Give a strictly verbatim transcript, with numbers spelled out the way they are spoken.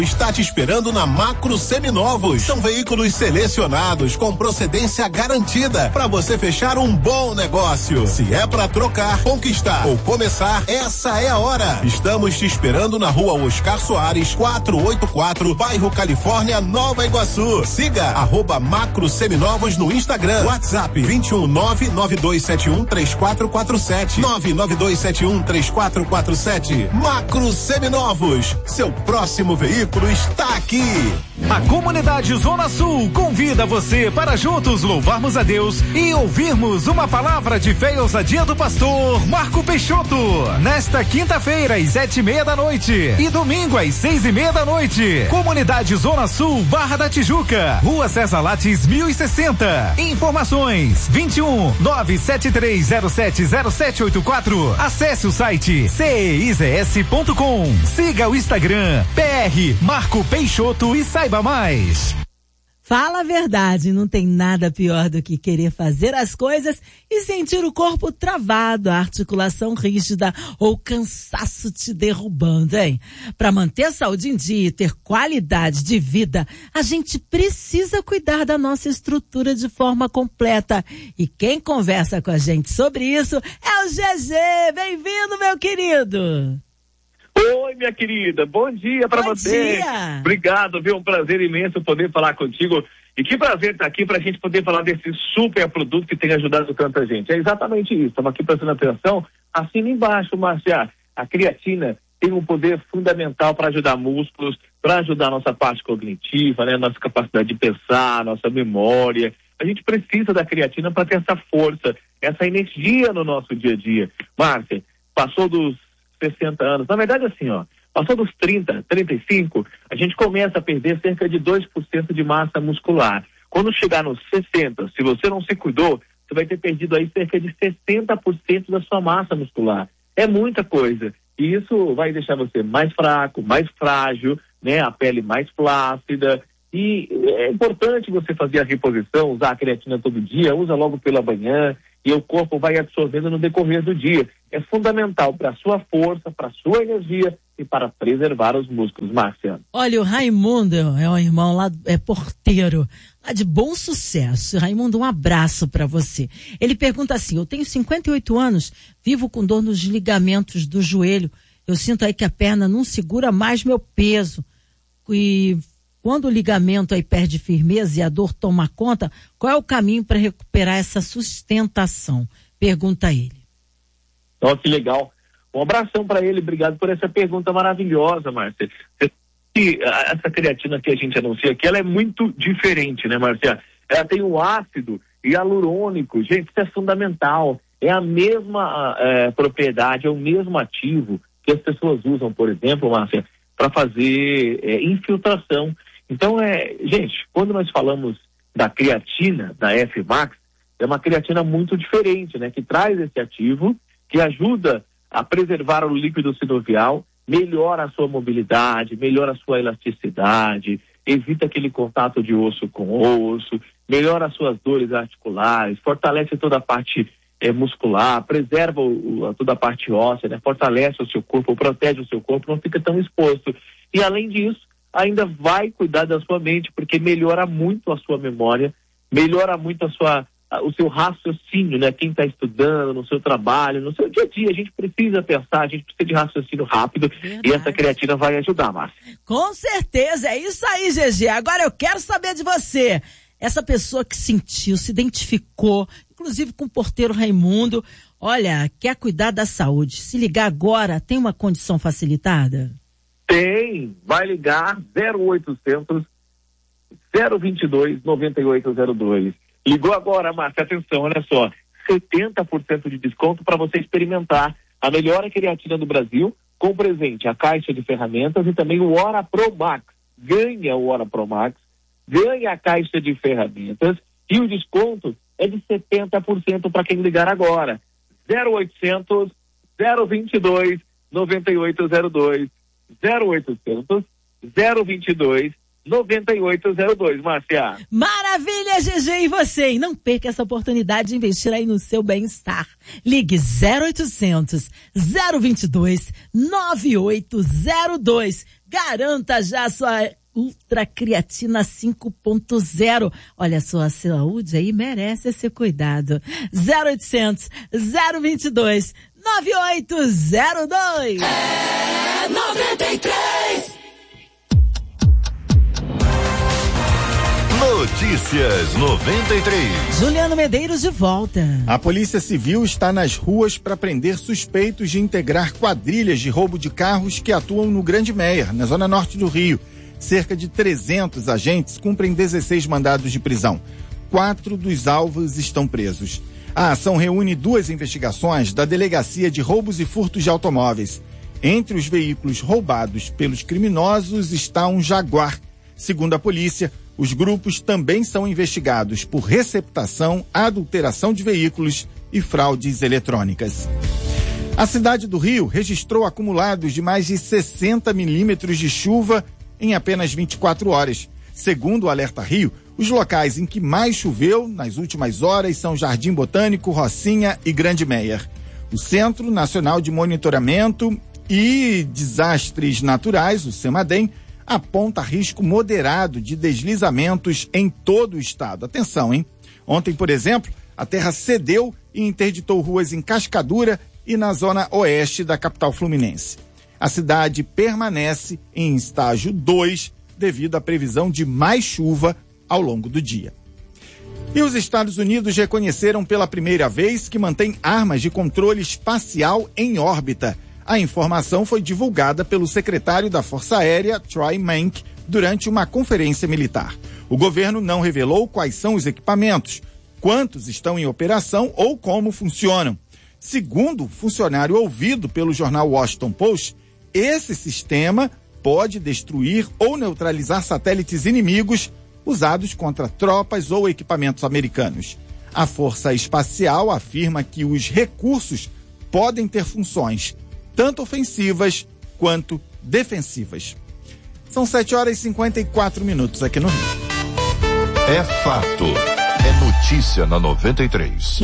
Está te esperando na Macro Seminovos. São veículos selecionados com procedência garantida para você fechar um bom negócio. Se é para trocar, conquistar ou começar, essa é a hora. Estamos te esperando na Rua Oscar Soares, quatrocentos e oitenta e quatro, bairro Califórnia, Nova Iguaçu. Siga arroba Macro Seminovos no Instagram. WhatsApp vinte e um nove nove dois sete um três quatro quatro sete nove nove dois sete um três quatro quatro sete. Macro Seminovos. Seu próximo veículo está aqui. A comunidade Zona Sul convida você para juntos louvarmos a Deus e ouvirmos uma palavra de fé e ousadia do pastor Marco Peixoto. Nesta quinta-feira, às sete e meia da noite e domingo, às seis e meia da noite. Comunidade Zona Sul, Barra da Tijuca, Rua César Lattes, mil e sessenta. Informações vinte e um nove sete três zero sete zero sete oito quatro. Acesse o site c e i z s ponto com. Siga o Instagram P R Marco Peixoto e saiba mais. Fala a verdade, não tem nada pior do que querer fazer as coisas e sentir o corpo travado, a articulação rígida ou cansaço te derrubando, hein? Para manter a saúde em dia e ter qualidade de vida, a gente precisa cuidar da nossa estrutura de forma completa. E quem conversa com a gente sobre isso é o G G. Bem-vindo, meu querido! Oi, minha querida, bom dia para você. Dia. Obrigado, viu? Um prazer imenso poder falar contigo. E que prazer estar aqui para a gente poder falar desse super produto que tem ajudado tanta gente. É exatamente isso. Estamos aqui prestando atenção. Assina embaixo, Márcia. A creatina tem um poder fundamental para ajudar músculos, para ajudar a nossa parte cognitiva, né? Nossa capacidade de pensar, nossa memória. A gente precisa da creatina para ter essa força, essa energia no nosso dia a dia. Márcia, passou dos sessenta anos, na verdade assim, ó, passou dos trinta, trinta e cinco, a gente começa a perder cerca de dois por cento de massa muscular. Quando chegar nos sessenta, se você não se cuidou, você vai ter perdido aí cerca de sessenta por cento da sua massa muscular. É muita coisa. E isso vai deixar você mais fraco, mais frágil, né? A pele mais flácida. E é importante você fazer a reposição, usar a creatina todo dia, usa logo pela manhã, e o corpo vai absorvendo no decorrer do dia. É fundamental para a sua força, para a sua energia e para preservar os músculos, Márcia. Olha, o Raimundo é um irmão lá, é porteiro, lá de Bom Sucesso. Raimundo, um abraço para você. Ele pergunta assim: eu tenho cinquenta e oito anos, vivo com dor nos ligamentos do joelho. Eu sinto aí que a perna não segura mais meu peso. E quando o ligamento aí perde firmeza e a dor toma conta, qual é o caminho para recuperar essa sustentação? Pergunta ele. Ó, que legal. Um abração para ele, obrigado por essa pergunta maravilhosa, Márcia. Essa creatina que a gente anuncia aqui, ela é muito diferente, né, Márcia? Ela tem o ácido hialurônico, gente, isso é fundamental. É a mesma é, propriedade, é o mesmo ativo que as pessoas usam, por exemplo, Márcia, para fazer é, infiltração. Então, é, gente, quando nós falamos da creatina, da F Max, é uma creatina muito diferente, né? Que traz esse ativo, que ajuda a preservar o líquido sinovial, melhora a sua mobilidade, melhora a sua elasticidade, evita aquele contato de osso com osso, melhora as suas dores articulares, fortalece toda a parte é, muscular, preserva o, o, toda a parte óssea, né? Fortalece o seu corpo, protege o seu corpo, não fica tão exposto. E além disso, ainda vai cuidar da sua mente, porque melhora muito a sua memória, melhora muito a sua, a, o seu raciocínio, né? Quem está estudando, no seu trabalho, no seu dia a dia, a gente precisa pensar, a gente precisa de raciocínio rápido. Verdade. E essa creatina vai ajudar, Márcia. Com certeza, é isso aí, G G. Agora eu quero saber de você. Essa pessoa que sentiu, se identificou, inclusive com o porteiro Raimundo, olha, quer cuidar da saúde. Se ligar agora, tem uma condição facilitada? Tem, vai ligar zero oitocentos, zero vinte e dois, noventa e oito zero dois. Ligou agora, Márcia, atenção, olha só, setenta por cento de desconto para você experimentar a melhor creatina do Brasil, com presente a caixa de ferramentas e também o Ora Pro Max. Ganha o Ora Pro Max, ganha a caixa de ferramentas e o desconto é de setenta por cento para quem ligar agora. zero oitocentos, zero vinte e dois, noventa e oito zero dois. zero oitocentos, zero vinte e dois, noventa e oito zero dois, Márcia. Maravilha, G G, e você? E não perca essa oportunidade de investir aí no seu bem-estar. Ligue zero oitocentos, zero vinte e dois, noventa e oito zero dois. Garanta já sua Ultra Creatina cinco ponto zero. Olha, a sua saúde aí merece esse cuidado. zero oitocentos, zero vinte e dois, nove oito zero dois. É noventa e três. Notícias noventa e três. Juliano Medeiros de volta. A Polícia Civil está nas ruas para prender suspeitos de integrar quadrilhas de roubo de carros que atuam no Grande Meier, na zona norte do Rio. Cerca de trezentos agentes cumprem dezesseis mandados de prisão. Quatro dos alvos estão presos. A ação reúne duas investigações da Delegacia de Roubos e Furtos de Automóveis. Entre os veículos roubados pelos criminosos está um Jaguar. Segundo a polícia, os grupos também são investigados por receptação, adulteração de veículos e fraudes eletrônicas. A cidade do Rio registrou acumulados de mais de sessenta milímetros de chuva em apenas vinte e quatro horas. Segundo o Alerta Rio, os locais em que mais choveu nas últimas horas são Jardim Botânico, Rocinha e Grande Meier. O Centro Nacional de Monitoramento e Desastres Naturais, o CEMADEM, aponta risco moderado de deslizamentos em todo o estado. Atenção, hein? Ontem, por exemplo, a terra cedeu e interditou ruas em Cascadura e na zona oeste da capital fluminense. A cidade permanece em estágio dois devido à previsão de mais chuva ao longo do dia. E os Estados Unidos reconheceram pela primeira vez que mantém armas de controle espacial em órbita. A informação foi divulgada pelo secretário da Força Aérea, Troy Mank, durante uma conferência militar. O governo não revelou quais são os equipamentos, quantos estão em operação ou como funcionam. Segundo o funcionário ouvido pelo jornal Washington Post, esse sistema pode destruir ou neutralizar satélites inimigos usados contra tropas ou equipamentos americanos. A Força Espacial afirma que os recursos podem ter funções tanto ofensivas quanto defensivas. São sete horas e cinquenta e quatro minutos aqui no Rio. É fato. É notícia na noventa e três.